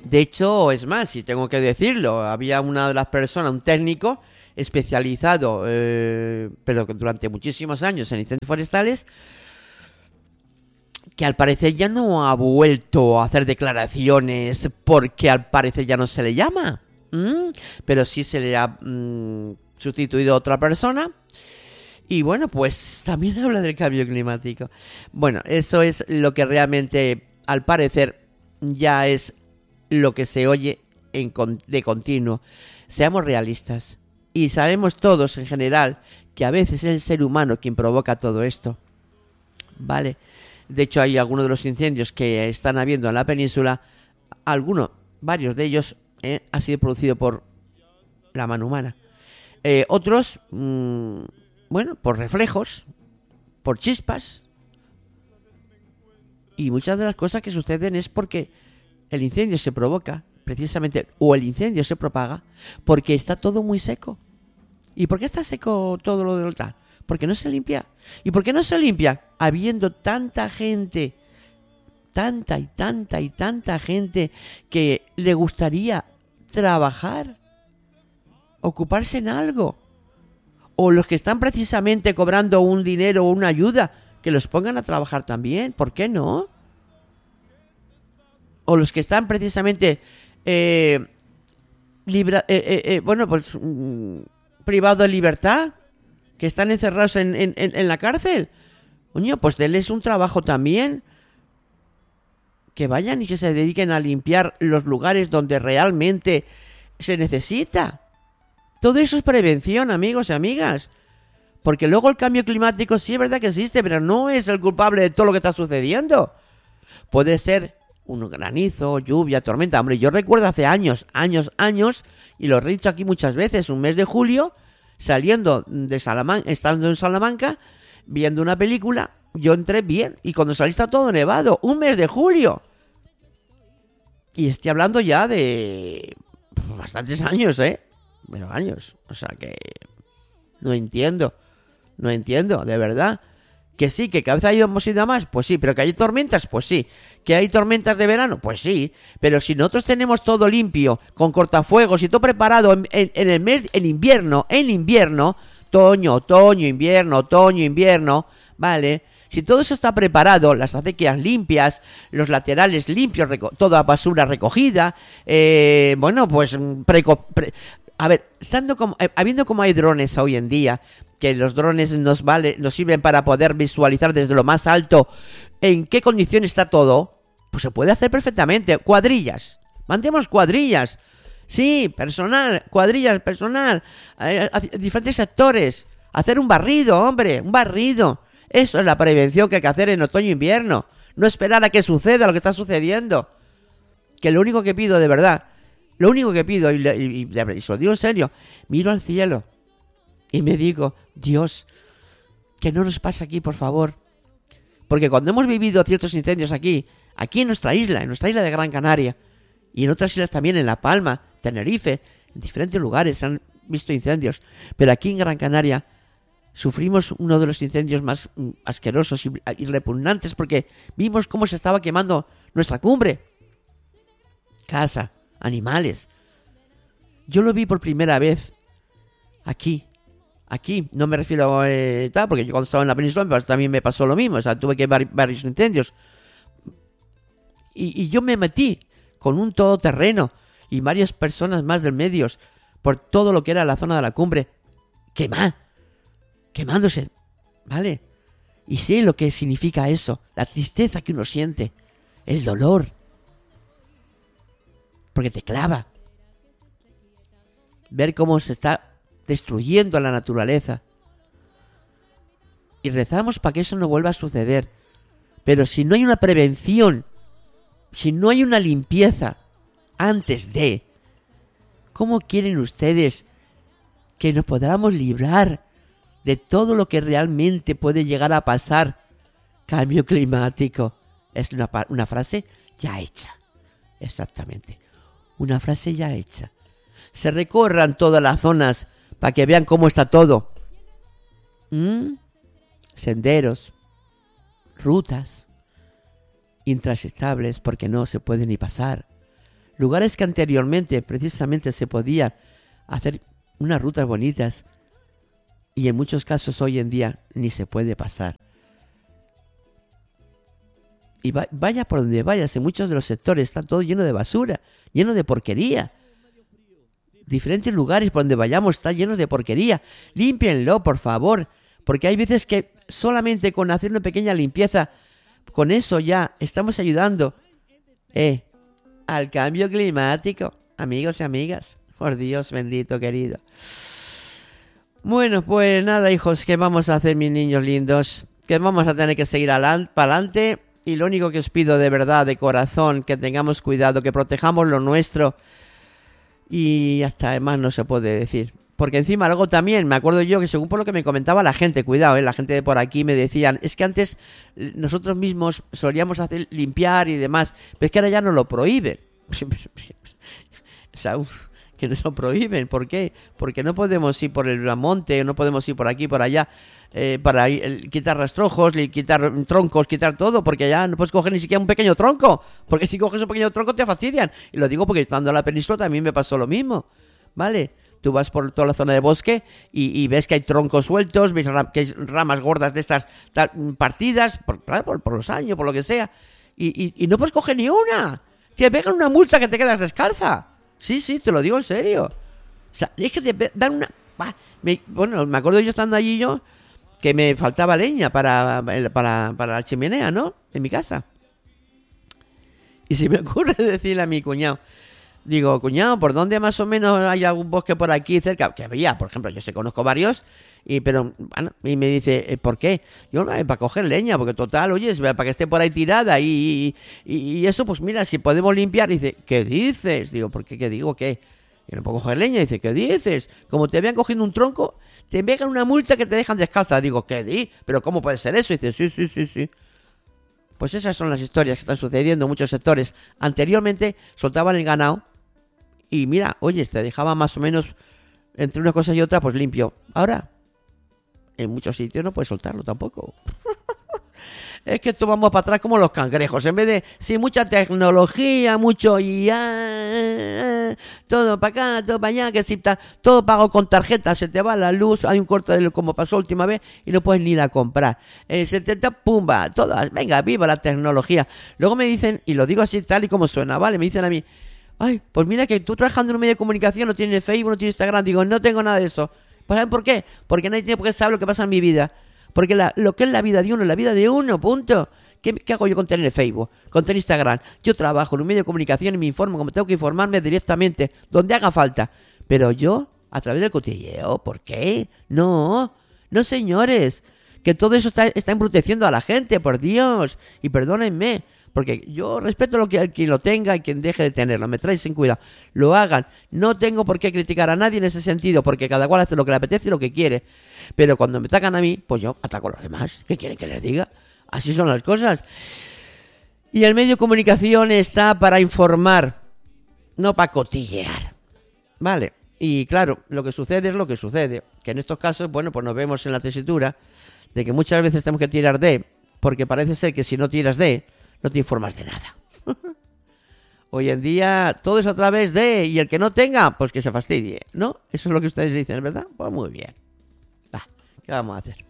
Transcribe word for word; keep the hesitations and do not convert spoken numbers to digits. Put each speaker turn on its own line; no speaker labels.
De hecho, es más, si tengo que decirlo, había una de las personas, un técnico especializado, eh, pero durante muchísimos años en incendios forestales, que al parecer ya no ha vuelto a hacer declaraciones porque al parecer ya no se le llama, ¿Mm? pero sí se le ha mm, sustituido a otra persona. Y bueno, pues también habla del cambio climático. Bueno, eso es lo que realmente, al parecer, ya es lo que se oye en con- de continuo. Seamos realistas. Y sabemos todos, en general, que a veces es el ser humano quien provoca todo esto. ¿Vale? De hecho, hay algunos de los incendios que están habiendo en la península. Algunos, varios de ellos, eh, ha sido producido por la mano humana. Eh, otros... Mmm, Bueno, por reflejos, por chispas. Y muchas de las cosas que suceden es porque el incendio se provoca, precisamente, o el incendio se propaga, porque está todo muy seco. ¿Y por qué está seco todo lo del tal? Porque no se limpia. ¿Y por qué no se limpia? Habiendo tanta gente, tanta y tanta y tanta gente que le gustaría trabajar, ocuparse en algo. O los que están precisamente cobrando un dinero o una ayuda, que los pongan a trabajar también. ¿Por qué no? O los que están precisamente eh, libra, eh, eh, eh, bueno, pues mm, privados de libertad, que están encerrados en, en, en la cárcel. Coño, pues denles un trabajo también. Que vayan y que se dediquen a limpiar los lugares donde realmente se necesita. Todo eso es prevención, amigos y amigas. Porque luego el cambio climático sí es verdad que existe, pero no es el culpable de todo lo que está sucediendo. Puede ser un granizo, lluvia, tormenta. Hombre, yo recuerdo hace años, años, años, y lo he dicho aquí muchas veces, un mes de julio, saliendo de Salamanca, estando en Salamanca, viendo una película, yo entré bien, y cuando salí está todo nevado. Un mes de julio. Y estoy hablando ya de bastantes años, ¿eh? Bueno, años, o sea que no entiendo, no entiendo, de verdad. Que sí, que cada vez hay hemos ido a más, pues sí, pero que hay tormentas, pues sí. Que hay tormentas de verano, pues sí. Pero si nosotros tenemos todo limpio, con cortafuegos y todo preparado en, en, en el mes, en invierno, en invierno, otoño, otoño, invierno, otoño, invierno, ¿vale? Si todo eso está preparado, las acequias limpias, los laterales limpios, reco- toda basura recogida, eh, bueno, pues preco- pre- a ver, estando como, eh, habiendo como hay drones hoy en día, que los drones nos vale, nos sirven para poder visualizar desde lo más alto en qué condición está todo, pues se puede hacer perfectamente. Cuadrillas, mandemos cuadrillas, sí, personal, cuadrillas, personal, eh, a, a diferentes sectores, hacer un barrido, hombre, un barrido. Eso es la prevención que hay que hacer en otoño e invierno. No esperar a que suceda lo que está sucediendo. Que lo único que pido de verdad, lo único que pido, y, y, y, y se lo digo en serio, miro al cielo y me digo, Dios, que no nos pase aquí, por favor. Porque cuando hemos vivido ciertos incendios aquí, aquí en nuestra isla, en nuestra isla de Gran Canaria, y en otras islas también, en La Palma, Tenerife, en diferentes lugares se han visto incendios, pero aquí en Gran Canaria sufrimos uno de los incendios más asquerosos y, y repugnantes, porque vimos cómo se estaba quemando nuestra cumbre. Casa, animales. Yo lo vi por primera vez aquí. Aquí, no me refiero a eh, tal, porque yo cuando estaba en la península también me pasó lo mismo. O sea, tuve que ver varios incendios. Y, y yo me metí con un todoterreno y varias personas más del medios por todo lo que era la zona de la cumbre. Quemá. Quemándose, ¿vale? Y sé lo que significa eso, la tristeza que uno siente, el dolor, porque te clava. Ver cómo se está destruyendo la naturaleza. Y rezamos para que eso no vuelva a suceder. Pero si no hay una prevención, si no hay una limpieza antes de, ¿cómo quieren ustedes que nos podamos librar de todo lo que realmente puede llegar a pasar? Cambio climático. Es una, una frase ya hecha. Exactamente. Una frase ya hecha. Se recorran todas las zonas para que vean cómo está todo. ¿Mm? Senderos, rutas intransitables porque no se puede ni pasar. Lugares que anteriormente precisamente se podía hacer unas rutas bonitas y en muchos casos hoy en día ni se puede pasar. Y va, vaya por donde vayas, en muchos de los sectores está todo lleno de basura, lleno de porquería. Diferentes lugares por donde vayamos está lleno de porquería. Límpienlo, por favor, porque hay veces que solamente con hacer una pequeña limpieza, con eso ya estamos ayudando eh, al cambio climático, amigos y amigas. Por Dios bendito, querido. Bueno, pues nada, hijos, ¿qué vamos a hacer, mis niños lindos? Que vamos a tener que seguir para adelante. Y lo único que os pido de verdad, de corazón, que tengamos cuidado, que protejamos lo nuestro. Y hasta además no se puede decir. Porque encima algo también, me acuerdo yo que según por lo que me comentaba la gente, cuidado, ¿eh? La gente de por aquí me decían, es que antes nosotros mismos solíamos hacer limpiar y demás, pero es que ahora ya nos lo prohíben. O sea, uf, que nos lo prohíben, ¿por qué? Porque no podemos ir por el monte, no podemos ir por aquí, por allá, eh, para ir, eh, quitar rastrojos, quitar troncos, quitar todo, porque ya no puedes coger ni siquiera un pequeño tronco, porque si coges un pequeño tronco te fastidian. Y lo digo porque estando en la península también me pasó lo mismo, ¿vale? Tú vas por toda la zona de bosque y, y ves que hay troncos sueltos, ves ram, que hay ramas gordas de estas tal, partidas, por, por, por los años, por lo que sea, y, y, y no puedes coger ni una. Te pegan una multa que te quedas descalza. Sí, sí, te lo digo en serio. O sea, es que te dan una... Me, bueno, me acuerdo yo estando allí yo, que me faltaba leña para, para, para la chimenea, ¿no? En mi casa. Y se me ocurre decirle a mi cuñado, digo, cuñado, ¿por dónde más o menos hay algún bosque por aquí cerca? Que había, por ejemplo, yo sé, conozco varios, y pero bueno, y me dice, ¿por qué? Yo, no, para coger leña, porque total, oye, para que esté por ahí tirada, y, y, y eso, pues mira, si podemos limpiar. Dice, ¿qué dices? Digo, ¿por qué? ¿Qué digo? ¿Qué? Yo no puedo coger leña. Dice, ¿qué dices? Como te vean cogiendo un tronco, te pegan una multa que te dejan descalza. Digo, ¿qué di? ¿Pero cómo puede ser eso? Dice, sí, sí, sí, sí. Pues esas son las historias que están sucediendo en muchos sectores. Anteriormente soltaban el ganado y mira, oye, te dejaba más o menos entre una cosa y otra, pues limpio. Ahora, en muchos sitios no puedes soltarlo tampoco. Es que tomamos para atrás como los cangrejos. En vez de, sí, mucha tecnología, mucho I A, todo para acá, todo para allá, que si está todo pago con tarjeta, se te va la luz, hay un corte de luz como pasó la última vez y no puedes ni ir a comprar. Eh, se te está, pumba, todas, venga, viva la tecnología. Luego me dicen, y lo digo así tal y como suena, ¿vale? Me dicen a mí, ay, pues mira que tú trabajando en un medio de comunicación, no tienes Facebook, no tienes Instagram. Digo, no tengo nada de eso. Pues ¿saben por qué? Porque nadie tiene por qué saber lo que pasa en mi vida. Porque la, lo que es la vida de uno es la vida de uno, punto. ¿Qué, ¿Qué hago yo con tener Facebook, con tener Instagram? Yo trabajo en un medio de comunicación y me informo como tengo que informarme directamente, donde haga falta. Pero yo, a través del cotilleo, ¿por qué? No, no señores. Que todo eso está, está embruteciendo a la gente, por Dios. Y perdónenme, porque yo respeto lo que quien lo tenga y quien deje de tenerlo. Me traes sin cuidado. Lo hagan. No tengo por qué criticar a nadie en ese sentido, porque cada cual hace lo que le apetece y lo que quiere. Pero cuando me atacan a mí, pues yo ataco a los demás. ¿Qué quieren que les diga? Así son las cosas. Y el medio de comunicación está para informar, no para cotillear. Vale. Y claro, lo que sucede es lo que sucede. Que en estos casos, bueno, pues nos vemos en la tesitura de que muchas veces tenemos que tirar de, porque parece ser que si no tiras de, no te informas de nada. Hoy en día todo es a través de, y el que no tenga, pues que se fastidie, ¿no? Eso es lo que ustedes dicen, ¿verdad? Pues muy bien. Va, ¿qué vamos a hacer?